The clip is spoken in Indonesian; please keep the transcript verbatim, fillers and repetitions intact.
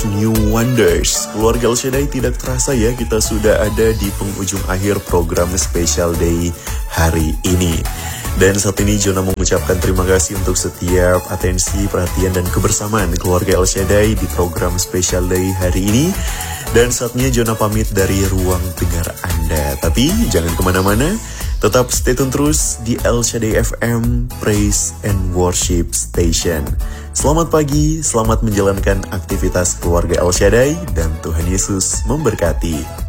New Wonders. Keluarga El Shaddai, tidak terasa ya kita sudah ada di penghujung akhir program Special Day hari ini. Dan saat ini Jona mengucapkan terima kasih untuk setiap atensi, perhatian, dan kebersamaan keluarga El Shaddai di program Special Day hari ini. Dan saatnya Jona pamit dari ruang dengar Anda. Tapi jangan kemana-mana, tetap stay tune terus di El Shaddai F M, Praise and Worship Station. Selamat pagi, selamat menjalankan aktivitas keluarga El Shaddai, dan Tuhan Yesus memberkati.